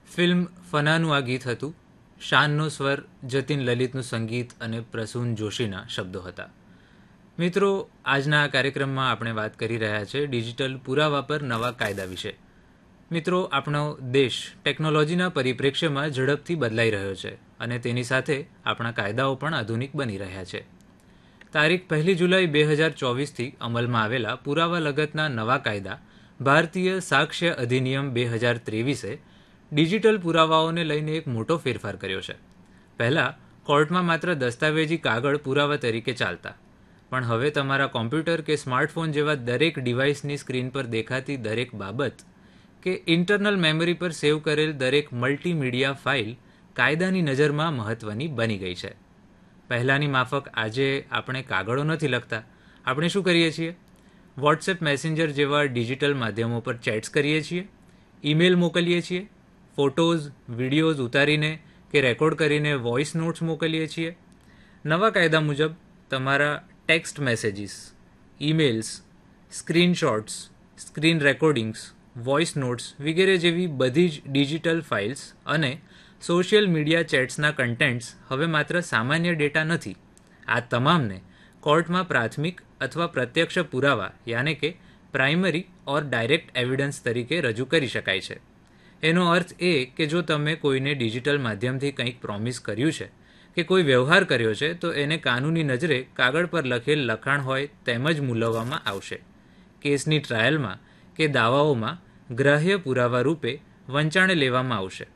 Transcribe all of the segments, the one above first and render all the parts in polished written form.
Film ફનાનું આ ગીત હતું. શાનનો સ્વર, જતીન લલિતનું સંગીત અને પ્રસૂન જોશીના શબ્દો હતા. મિત્રો, આજના આ કાર્યક્રમમાં આપણે વાત કરી રહ્યા છે ડિજિટલ પુરાવા પર નવા કાયદા વિશે. મિત્રો, આપણો દેશ ટેકનોલોજીના પરિપ્રેક્ષ્યમાં ઝડપથી બદલાઈ રહ્યો છે અને તેની સાથે આપણા કાયદાઓ પણ આધુનિક બની રહ્યા છે. તારીખ 1 જુલાઈ 2024થી અમલમાં આવેલા પુરાવા લગતના નવા કાયદા ભારતીય સાક્ષ્ય અધિનિયમ 2023એ ડિજિટલ પુરાવાઓને લઈને એક મોટો ફેરફાર કર્યો છે. પહેલાં કોર્ટમાં માત્ર દસ્તાવેજી કાગળ પુરાવા તરીકે ચાલતા, પણ હવે તમારા કોમ્પ્યુટર કે સ્માર્ટફોન જેવા દરેક ડિવાઇસની સ્ક્રીન પર દેખાતી દરેક બાબત કે ઇન્ટરનલ મેમરી પર સેવ કરેલ દરેક મલ્ટીમીડિયા ફાઇલ કાયદાની નજરમાં મહત્ત્વની બની ગઈ છે. પહેલાંની માફક આજે આપણે કાગળો નથી લખતા. આપણે શું કરીએ છીએ? વોટ્સએપ મેસેન્જર જેવા ડિજિટલ માધ્યમો પર ચેટ્સ કરીએ છીએ, ઈમેલ મોકલીએ છીએ, ફોટોઝ, વિડીયોઝ ઉતારીને કે રેકોર્ડ કરીને વોઇસ નોટ્સ મોકલીએ છીએ. નવા કાયદા મુજબ તમારા text messages, emails, screenshots, screen recordings, voice notes વગેરે જેવી બધી જ ડિજિટલ ફાઇલ્સ અને સોશિયલ મીડિયા ચેટ્સના કન્ટેન્ટ્સ હવે માત્ર સામાન્ય ડેટા નથી. આ તમામને કોર્ટમાં પ્રાથમિક અથવા પ્રત્યક્ષ પુરાવા યાને કે પ્રાઇમરી ઓર ડાયરેક્ટ એવિડન્સ તરીકે રજૂ કરી શકાય છે. એનો અર્થ એ કે જો તમે કોઈને ડિજિટલ માધ્યમથી કંઈક પ્રોમિસ કર્યું છે કે કોઈ વ્યવહાર કર્યો છે તો એને કાનૂની નજરે કાગળ પર લખેલ લખાણ હોય તેમ જ મૂલવવામાં આવશે. કેસની ટ્રાયલમાં કે દાવાઓમાં ગ્રાહ્ય પુરાવા રૂપે વંચાણે લેવામાં આવશે.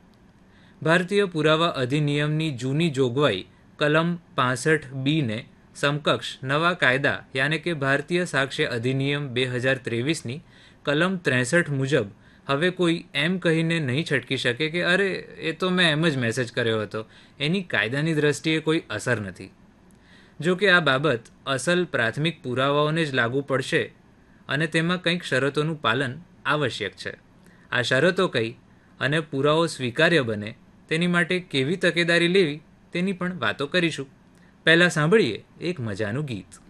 ભારતીય પુરાવા અધિનિયમની જૂની જોગવાઈ કલમ 65B ને સમકક્ષ નવા કાયદા યાને કે ભારતીય સાક્ષ્ય અધિનિયમ 2023ની કલમ 63 મુજબ હવે કોઈ એમ કહીને નહીં છટકી શકે કે અરે એ તો મેં એમ જ મેસેજ કર્યો હતો, એની કાયદાની દ્રષ્ટિએ કોઈ અસર નથી. જો કે આ બાબત અસલ પ્રાથમિક પુરાવાઓને જ લાગુ પડશે અને તેમાં કંઈક શરતોનું પાલન આવશ્યક છે. આ શરતો કઈ અને પુરાવો સ્વીકાર્ય બને તેની માટે કેવી તકેદારી લેવી તેની પણ વાતો કરીશું. પહેલાં સાંભળીએ એક મજાનું ગીત.